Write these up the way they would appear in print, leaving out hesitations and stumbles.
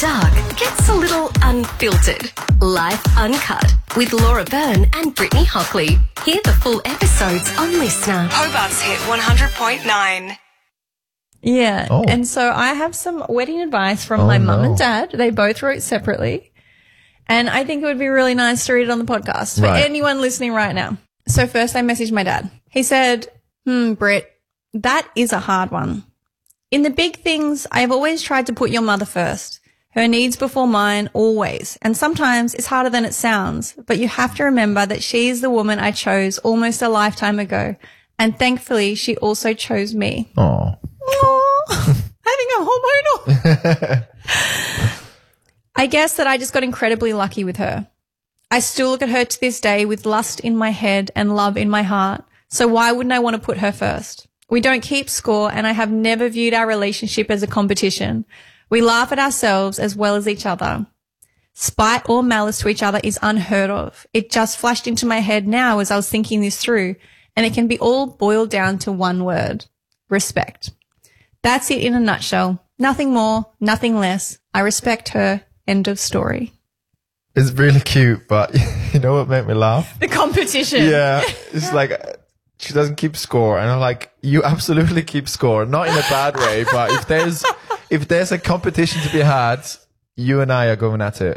Dark gets a little unfiltered. Life Uncut with Laura Byrne and Brittany Hockley. Hear the full episodes on Listener. Hobart's Hit 100.9. Yeah. Oh. And so I have some wedding advice from my mum and dad. They both wrote separately. And I think it would be really nice to read it on the podcast for anyone listening right now. So first I messaged my dad. He said, Britt, that is a hard one. In the big things, I have always tried to put your mother first. Her needs before mine, always. And sometimes it's harder than it sounds. But you have to remember that she is the woman I chose almost a lifetime ago. And thankfully, she also chose me. Oh. I think I'm hormonal. I guess that I just got incredibly lucky with her. I still look at her to this day with lust in my head and love in my heart. So why wouldn't I want to put her first? We don't keep score, and I have never viewed our relationship as a competition. We laugh at ourselves as well as each other. Spite or malice to each other is unheard of. It just flashed into my head now as I was thinking this through, and it can be all boiled down to one word: respect. That's it in a nutshell. Nothing more, nothing less. I respect her. End of story. It's really cute, but you know what made me laugh? The competition. Yeah. It's like she doesn't keep score. And I'm like, you absolutely keep score. Not in a bad way, but if there's a competition to be had, you and I are going at it.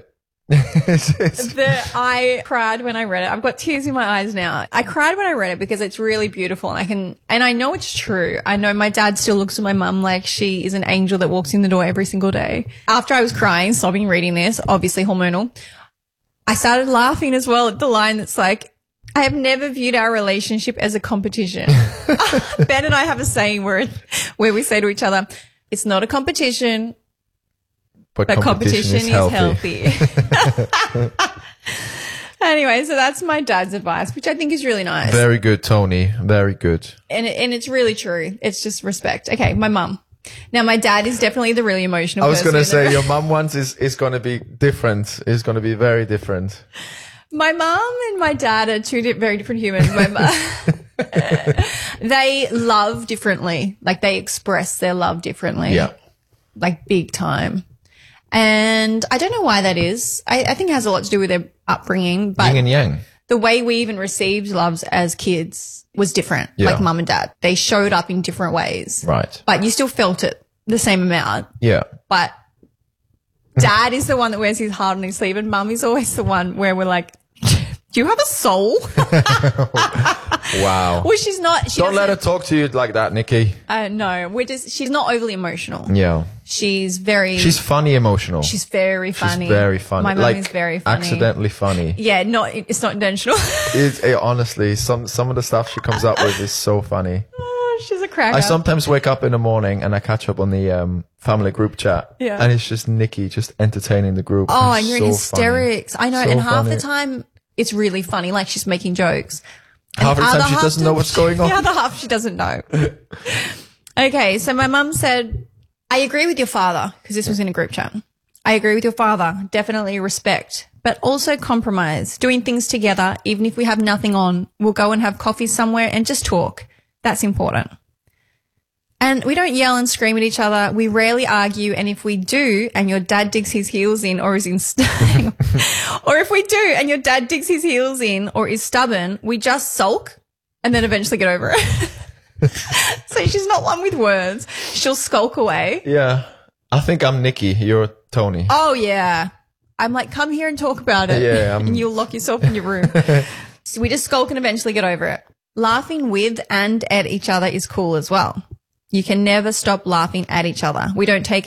I cried when I read it. I've got tears in my eyes now. I cried when I read it because it's really beautiful, and I know it's true. I know my dad still looks at my mum like she is an angel that walks in the door every single day. After I was crying, sobbing, reading this, obviously hormonal, I started laughing as well at the line that's like, I have never viewed our relationship as a competition. Ben and I have a saying where we say to each other, it's not a competition, but competition is healthy. Anyway, so that's my dad's advice, which I think is really nice. Very good, Tony. Very good. And it's really true. It's just respect. Okay, my mum. Now, my dad is definitely the really emotional person. I was going to say your mum once is going to be different. It's going to be very different. My mum and my dad are two very different humans. My mum, they love differently. Like, they express their love differently. Yeah. Like, big time. And I don't know why that is. I think it has a lot to do with their upbringing. But Yin and yang. The way we even received loves as kids was different, like mum and dad. They showed up in different ways. Right. But you still felt it the same amount. Yeah. But dad is the one that wears his heart on his sleeve, and mum is always the one where we're like, do you have a soul? Wow. Well, she's not. Don't let her talk to you like that, Nikki. No, she's not overly emotional. Yeah. She's funny emotional. She's very funny. She's very funny. My mum like, is very funny. Accidentally funny. Yeah, it's not intentional. Honestly, some of the stuff she comes up with is so funny. Oh, she's a cracker. I sometimes wake up in the morning and I catch up on the family group chat. Yeah. And it's just Nikki just entertaining the group. Oh, and you're in hysterics. Funny. I know. So and half funny. the time it's really funny, like she's making jokes. Half the time she doesn't know what's going on. The other half she doesn't know. Okay, so my mum said, I agree with your father, because this was in a group chat. I agree with your father. Definitely respect, but also compromise. Doing things together, even if we have nothing on. We'll go and have coffee somewhere and just talk. That's important. And we don't yell and scream at each other. We rarely argue. And if we do, and your dad digs his heels in or is or if we do and your dad digs his heels in or is stubborn, we just sulk and then eventually get over it. So she's not one with words. She'll skulk away. Yeah. I think I'm Nikki. You're Tony. Oh, yeah. I'm like, come here and talk about it. Yeah. And you'll lock yourself in your room. So we just skulk and eventually get over it. Laughing with and at each other is cool as well. You can never stop laughing at each other. We don't take